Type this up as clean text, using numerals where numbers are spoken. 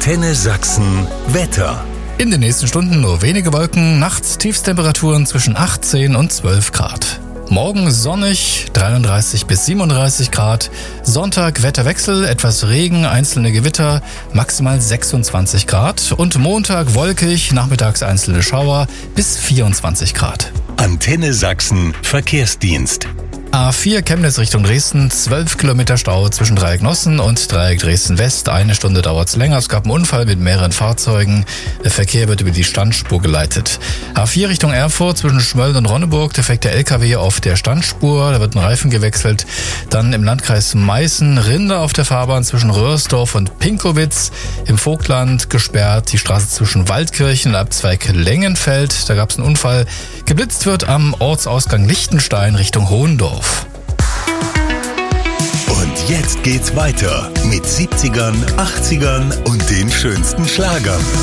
Antenne Sachsen Wetter. In den nächsten Stunden nur wenige Wolken, nachts Tiefstemperaturen zwischen 18 und 12 Grad. Morgen sonnig, 33 bis 37 Grad. Sonntag Wetterwechsel, etwas Regen, einzelne Gewitter, maximal 26 Grad. Und Montag wolkig, nachmittags einzelne Schauer bis 24 Grad. Antenne Sachsen Verkehrsdienst. A4 Chemnitz Richtung Dresden, 12 Kilometer Stau zwischen Dreieck Nossen und Dreieck Dresden West. 1 Stunde dauert's länger. Es gab einen Unfall mit mehreren Fahrzeugen. Der Verkehr wird über die Standspur geleitet. A4 Richtung Erfurt zwischen Schmölln und Ronneburg. Defekter LKW auf der Standspur. Da wird ein Reifen gewechselt. Dann im Landkreis Meißen Rinder auf der Fahrbahn zwischen Röhrsdorf und Pinkowitz. Im Vogtland gesperrt die Straße zwischen Waldkirchen und Abzweig Lengenfeld. Da gab's einen Unfall. Geblitzt wird am Ortsausgang Lichtenstein Richtung Hohendorf. Und jetzt geht's weiter mit 70ern, 80ern und den schönsten Schlagern.